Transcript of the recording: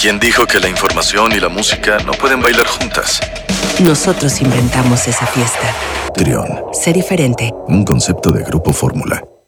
¿Quién dijo que la información y la música no pueden bailar juntas? Nosotros inventamos esa fiesta. Trión, Sé diferente. un concepto de Grupo Fórmula.